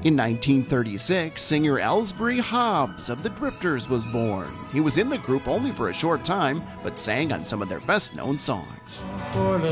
In 1936, singer Ellsbury Hobbs of the Drifters was born. He was in the group only for a short time, but sang on some of their best-known songs. For the